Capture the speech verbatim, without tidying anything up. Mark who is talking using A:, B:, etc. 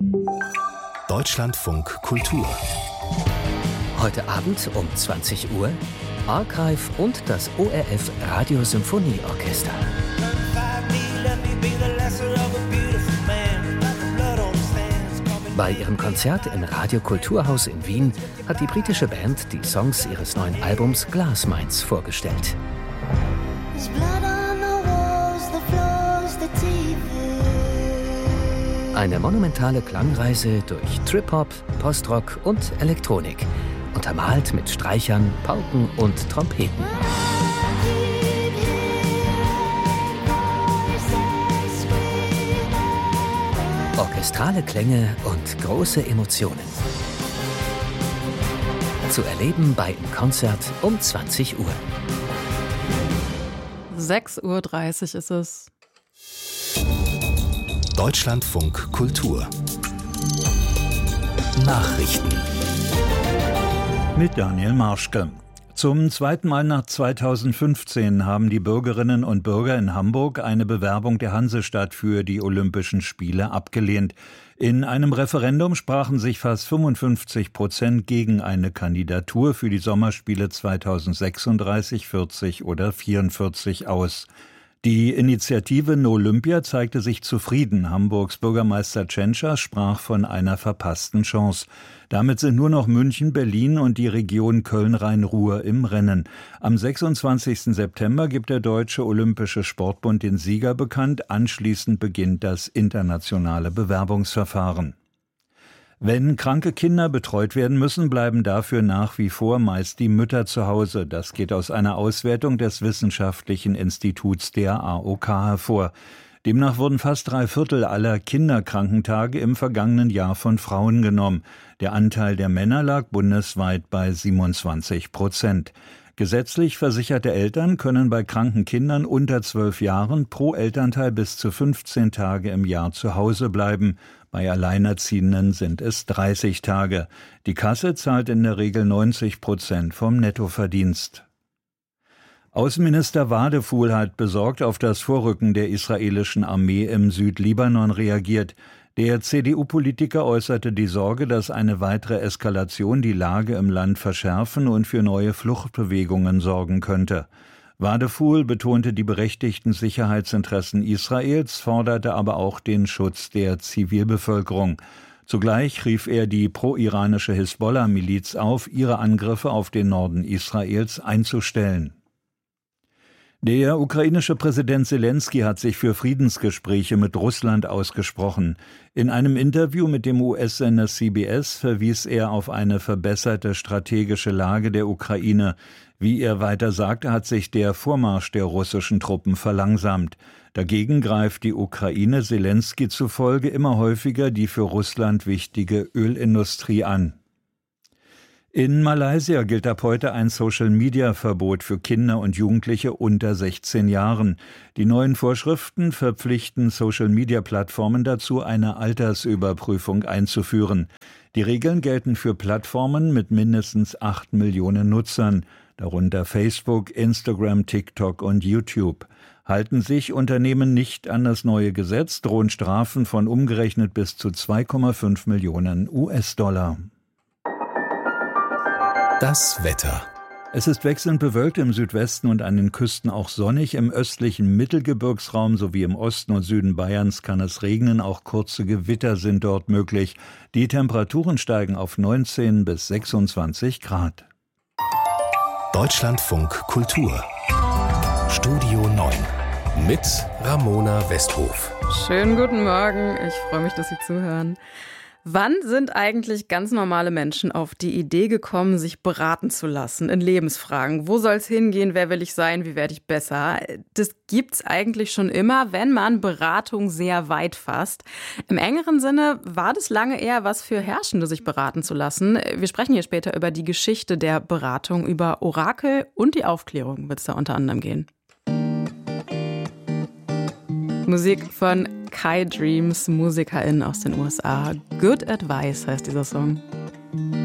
A: Deutschlandfunk Kultur.
B: Heute Abend um zwanzig Uhr Archive und das O R F Radiosymphonieorchester. Bei ihrem Konzert im Radio Kulturhaus in Wien hat die britische Band die Songs ihres neuen Albums Glass Mines vorgestellt. Eine monumentale Klangreise durch Trip-Hop, Postrock und Elektronik, untermalt mit Streichern, Pauken und Trompeten. Orchestrale Klänge und große Emotionen. Zu erleben bei Im Konzert um zwanzig Uhr.
C: sechs Uhr dreißig ist es.
A: Deutschlandfunk Kultur. Nachrichten.
D: Mit Daniel Marschke. Zum zweiten Mal nach zweitausendfünfzehn haben die Bürgerinnen und Bürger in Hamburg eine Bewerbung der Hansestadt für die Olympischen Spiele abgelehnt. In einem Referendum sprachen sich fast fünfundfünfzig Prozent gegen eine Kandidatur für die Sommerspiele zweitausendsechsunddreißig, vierzig oder vierundvierzig aus. Die Initiative No Olympia zeigte sich zufrieden. Hamburgs Bürgermeister Tschentscher sprach von einer verpassten Chance. Damit sind nur noch München, Berlin und die Region Köln-Rhein-Ruhr im Rennen. Am sechsundzwanzigsten September gibt der Deutsche Olympische Sportbund den Sieger bekannt. Anschließend beginnt das internationale Bewerbungsverfahren. Wenn kranke Kinder betreut werden müssen, bleiben dafür nach wie vor meist die Mütter zu Hause. Das geht aus einer Auswertung des Wissenschaftlichen Instituts der A O K hervor. Demnach wurden fast drei Viertel aller Kinderkrankentage im vergangenen Jahr von Frauen genommen. Der Anteil der Männer lag bundesweit bei siebenundzwanzig Prozent. Gesetzlich versicherte Eltern können bei kranken Kindern unter zwölf Jahren pro Elternteil bis zu fünfzehn Tage im Jahr zu Hause bleiben. Bei Alleinerziehenden sind es dreißig Tage. Die Kasse zahlt in der Regel neunzig Prozent vom Nettoverdienst. Außenminister Wadefuhl hat besorgt auf das Vorrücken der israelischen Armee im Südlibanon reagiert. Der C D U-Politiker äußerte die Sorge, dass eine weitere Eskalation die Lage im Land verschärfen und für neue Fluchtbewegungen sorgen könnte. Wadefuhl betonte die berechtigten Sicherheitsinteressen Israels, forderte aber auch den Schutz der Zivilbevölkerung. Zugleich rief er die pro-iranische Hisbollah-Miliz auf, ihre Angriffe auf den Norden Israels einzustellen. Der ukrainische Präsident Selenskyj hat sich für Friedensgespräche mit Russland ausgesprochen. In einem Interview mit dem U S-Sender C B S verwies er auf eine verbesserte strategische Lage der Ukraine. Wie er weiter sagte, hat sich der Vormarsch der russischen Truppen verlangsamt. Dagegen greift die Ukraine Selenskyj zufolge immer häufiger die für Russland wichtige Ölindustrie an. In Malaysia gilt ab heute ein Social-Media-Verbot für Kinder und Jugendliche unter sechzehn Jahren. Die neuen Vorschriften verpflichten Social-Media-Plattformen dazu, eine Altersüberprüfung einzuführen. Die Regeln gelten für Plattformen mit mindestens acht Millionen Nutzern, darunter Facebook, Instagram, TikTok und YouTube. Halten sich Unternehmen nicht an das neue Gesetz, drohen Strafen von umgerechnet bis zu zwei Komma fünf Millionen U S-Dollar.
A: Das Wetter.
D: Es ist wechselnd bewölkt, im Südwesten und an den Küsten auch sonnig. Im östlichen Mittelgebirgsraum sowie im Osten und Süden Bayerns kann es regnen. Auch kurze Gewitter sind dort möglich. Die Temperaturen steigen auf neunzehn bis sechsundzwanzig Grad.
A: Deutschlandfunk Kultur. Studio neun. Mit Ramona Westhof.
C: Schönen guten Morgen. Ich freue mich, dass Sie zuhören. Wann sind eigentlich ganz normale Menschen auf die Idee gekommen, sich beraten zu lassen in Lebensfragen? Wo soll es hingehen? Wer will ich sein? Wie werde ich besser? Das gibt's eigentlich schon immer, wenn man Beratung sehr weit fasst. Im engeren Sinne war das lange eher was für Herrschende, sich beraten zu lassen. Wir sprechen hier später über die Geschichte der Beratung, über Orakel und die Aufklärung wird es da unter anderem gehen. Musik von Kai Dreams, Musikerin aus den U S A. Good Advice heißt dieser Song.